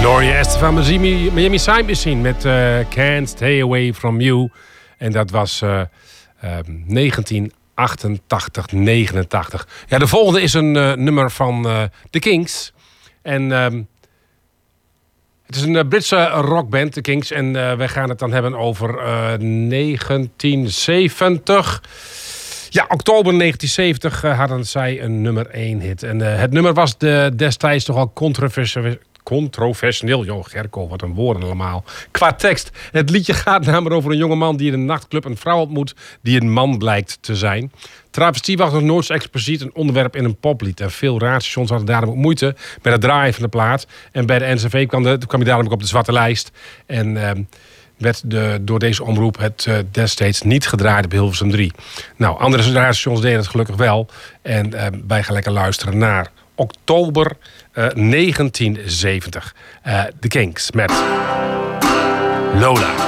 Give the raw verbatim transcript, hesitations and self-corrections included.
Gloria Estefan van Miami, Miami Sound Machine met uh, Can't Stay Away From You. En dat was uh, uh, negentien achtentachtig, negenentachtig. Ja, de volgende is een uh, nummer van uh, The Kinks. En uh, het is een uh, Britse rockband, The Kinks. En uh, wij gaan het dan hebben over uh, negentien zeventig. Ja, oktober negentien zeventig uh, hadden zij een nummer één hit. En uh, het nummer was de, destijds toch al controversieel. Controversieel, joh, Gerko, wat een woorden allemaal. Qua tekst. Het liedje gaat namelijk over een jongeman die in een nachtclub een vrouw ontmoet die een man blijkt te zijn. Travestie was nog nooit zo expliciet een onderwerp in een poplied. En veel radiostations hadden daarom ook moeite met het draaien van de plaat. En bij de N C V kwam, de, kwam hij daarom ook op de zwarte lijst. En uh, werd de, door deze omroep het uh, destijds niet gedraaid op Hilversum drie. Nou, andere radiostations deden het gelukkig wel. En uh, wij gaan lekker luisteren naar oktober uh, negentien zeventig. Uh, The Kinks met Lola.